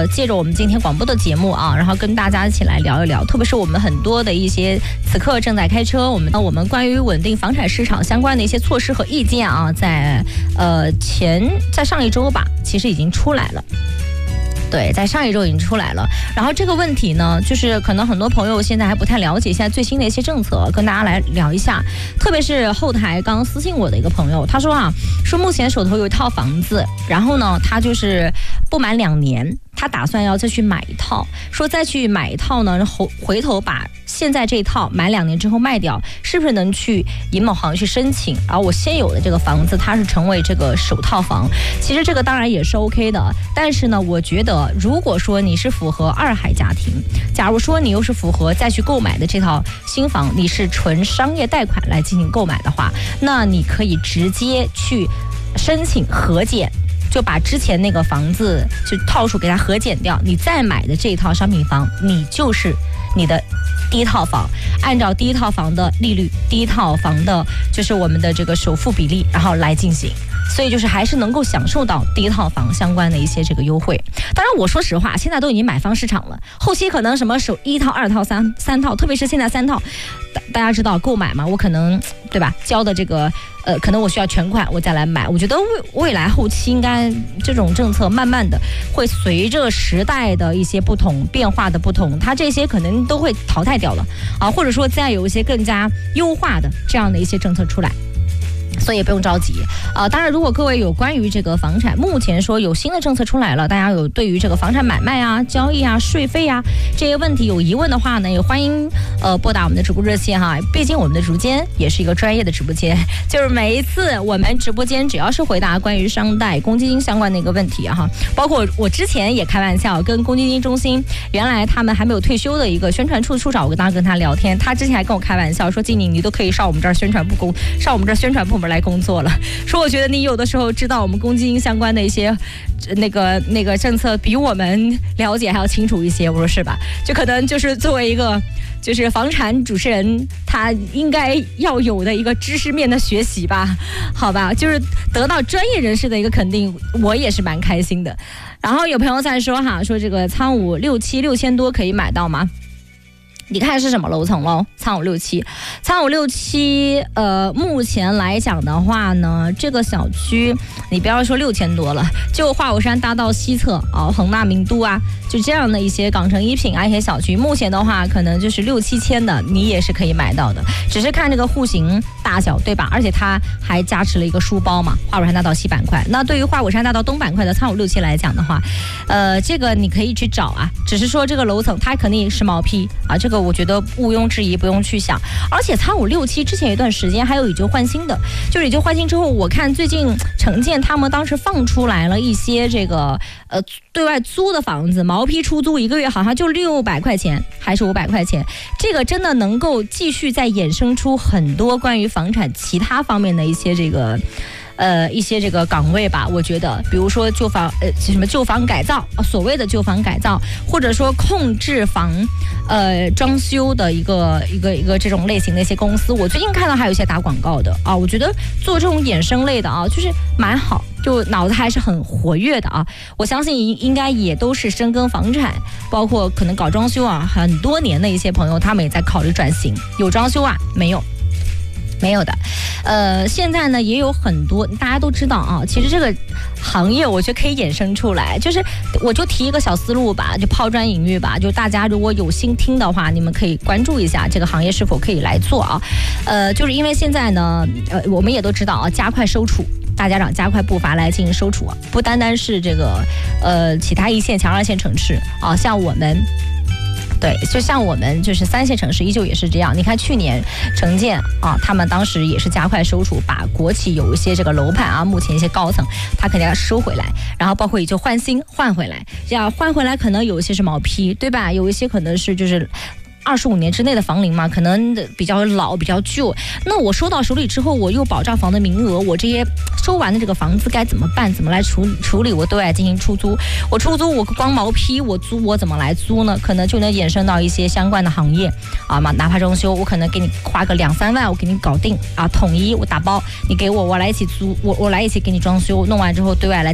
借着我们今天广播的节目啊，然后跟大家一起来聊一聊，特别是我们很多的一些此刻正在开车，我们关于稳定房产市场相关的一些措施和意见啊，在上一周吧，其实已经出来了。对，在上一周已经出来了。然后这个问题呢，就是可能很多朋友现在还不太了解现在最新的一些政策，跟大家来聊一下。特别是后台刚私信我的一个朋友，他说说目前手头有一套房子，然后呢，他就是不满2年，他打算要再去买一套，说再去买一套呢，回头把现在这一套买2年之后卖掉，是不是能去银某行去申请？然后我现有的这个房子，它是成为这个首套房。其实这个当然也是 OK 的，但是呢，我觉得如果说你是符合2孩家庭，假如说你又是符合再去购买的这套新房，你是纯商业贷款来进行购买的话，那你可以直接去申请核减。就把之前那个房子就套数给它核减掉，你再买的这一套商品房，你就是你的第一套房，按照第一套房的利率，第一套房的就是我们的这个首付比例，然后来进行。所以就是还是能够享受到第一套房相关的一些这个优惠。当然我说实话，现在都已经买方市场了，后期可能什么首1套、2套、3套，特别是现在3套，大家知道购买嘛，我可能对吧，交的这个可能我需要全款我再来买。我觉得未来后期应该这种政策慢慢的会随着时代的一些不同变化的不同，它这些可能都会淘汰掉了啊，或者说再有一些更加优化的这样的一些政策出来。所以也不用着急当然如果各位有关于这个房产，目前说有新的政策出来了，大家有对于这个房产买卖啊、交易啊、税费啊这些问题有疑问的话呢，也欢迎拨打我们的直播热线毕竟我们的直播间也是一个专业的直播间，就是每一次我们直播间只要是回答关于商贷、公积金相关的一个问题包括我之前也开玩笑跟公积金中心原来他们还没有退休的一个宣传处处长，我当时跟他聊天，他之前还跟我开玩笑说，静宁你都可以上我们这儿宣传部门来工作了，说我觉得你有的时候知道我们公积金相关的一些那个政策比我们了解还要清楚一些。我说是吧，就可能就是作为一个就是房产主持人他应该要有的一个知识面的学习吧，好吧，就是得到专业人士的一个肯定，我也是蛮开心的。然后有朋友在说说这个仓5、6、7、6000多可以买到吗？你看是什么楼层喽？仓5、6、7，仓5、6、7，目前来讲的话呢，这个小区你不要说6000多了，就华果山大道西侧恒大名都就这样的一些港城一品一些小区，目前的话可能就是6、7千的，你也是可以买到的，只是看这个户型大小，对吧？而且它还加持了一个书包嘛，华果山大道西板块。那对于华果山大道东板块的仓5、6、7来讲的话，这个你可以去找只是说这个楼层它肯定是毛坯这个我觉得毋庸置疑，不用去想。而且仓5、6、7之前有一段时间还有以旧换新的，就是以旧换新之后，我看最近城建他们当时放出来了一些这个对外租的房子，毛坯出租1个月好像就600块钱还是500块钱，这个真的能够继续再衍生出很多关于房产其他方面的一些这个岗位吧。我觉得比如说旧房改造，所谓的旧房改造，或者说控制房装修的一个这种类型的一些公司，我最近看到还有一些打广告的我觉得做这种衍生类的就是蛮好，就脑子还是很活跃的我相信应该也都是深耕房产，包括可能搞装修很多年的一些朋友，他们也在考虑转型。有装修没有的，现在呢也有很多大家都知道其实这个行业我觉得可以衍生出来，就是我就提一个小思路吧，就抛砖引玉吧，就大家如果有心听的话，你们可以关注一下这个行业是否可以来做就是因为现在呢我们也都知道加快收储，大家长加快步伐来进行收储不单单是这个其他1线强2线城市像我们对，就像我们就是3线城市依旧也是这样。你看去年城建他们当时也是加快收储，把国企有一些这个楼盘目前一些高层他肯定要收回来，然后包括也就换新换回来，这样换回来可能有一些是毛坯，对吧？有一些可能是就是25年之内的房龄嘛，可能比较老比较旧，那我收到手里之后，我又保障房的名额，我这些收完的这个房子该怎么办？怎么来处理？我都来进行出租。我出租，我光毛坯，我租我怎么来租呢？可能就能衍生到一些相关的行业嘛，哪怕装修，我可能给你花个2、3万，我给你搞定统一我打包，你给我来一起租，我来一起给你装修，弄完之后对外来